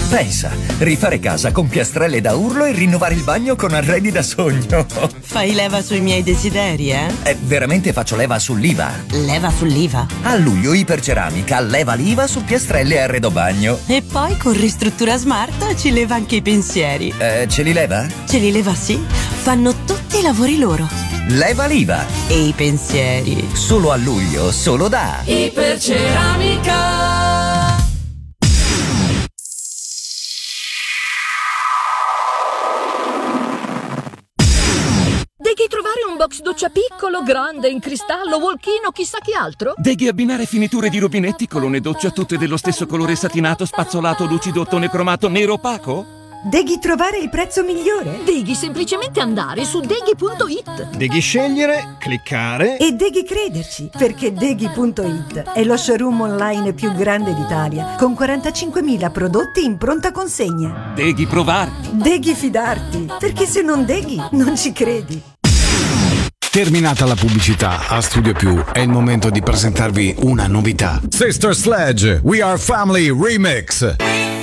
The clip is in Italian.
Pensa, rifare casa con piastrelle da urlo e rinnovare il bagno con arredi da sogno. Fai leva sui miei desideri, eh? Veramente faccio leva sull'IVA. Leva sull'IVA? A luglio Iperceramica leva l'IVA su piastrelle e arredo bagno. E poi con Ristruttura Smart ci leva anche i pensieri. Ce li leva? Ce li leva, sì. Fanno tutti i lavori loro. Leva l'IVA. E i pensieri. Solo a luglio, solo da Iperceramica. Devi trovare un box doccia piccolo, grande, in cristallo, walk-in o chissà che altro? Devi abbinare finiture di rubinetti, colonne doccia tutte dello stesso colore satinato, spazzolato, lucido, ottone cromato, nero opaco? Devi trovare il prezzo migliore? Devi semplicemente andare su deghi.it. Devi scegliere, cliccare e devi crederci, perché Deghi.it è lo showroom online più grande d'Italia, con 45.000 prodotti in pronta consegna. Devi provare. Devi fidarti, perché se non deghi non ci credi. Terminata la pubblicità, a Studio Più è il momento di presentarvi una novità. Sister Sledge, We Are Family Remix.